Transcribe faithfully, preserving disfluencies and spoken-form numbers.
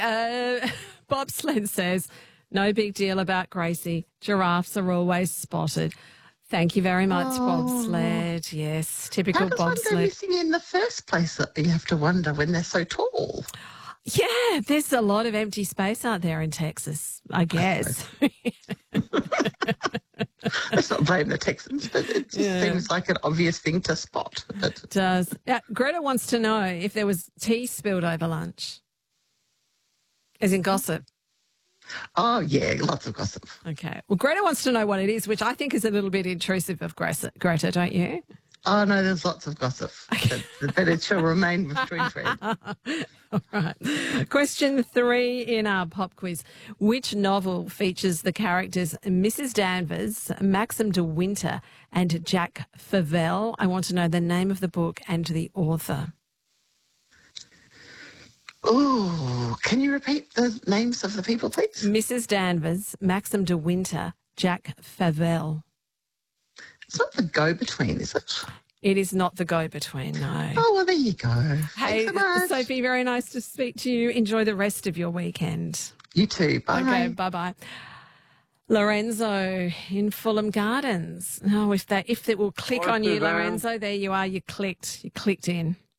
Uh, Bobsled says, no big deal about Gracie. Giraffes are always spotted. Thank you very much, Oh. Bobsled. Yes, typical How does one go bobsled. missing in the first place? That you have to wonder when they're so tall. Yeah, there's a lot of empty space out there in Texas, I guess. Let's not blame the Texans, but it just Yeah. seems like an obvious thing to spot. But It does. Yeah, Greta wants to know if there was tea spilled over lunch, as in gossip. oh yeah, lots of gossip. Okay. Well, Greta wants to know what it is, which I think is a little bit intrusive of Greta, Greta, don't you? Oh no, there's lots of gossip, but, but it shall remain between friends. All right. Question three in our pop quiz. Which novel features the characters Missus Danvers, Maxim de Winter, and Jack Favell? I want to know the name of the book and the author. Oh, can you repeat the names of the people, please? Missus Danvers, Maxim de Winter, Jack Favell. It's not the go-between, is it? It is not the go-between, no. Oh, well, there you go. Hey, Thanks so much. Sophie, very nice to speak to you. Enjoy the rest of your weekend. You too. Bye. Okay, bye-bye. Lorenzo in Fulham Gardens. Oh, if that if it will click Hi, on you, Suzanne. Lorenzo, there you are. You clicked. You clicked in.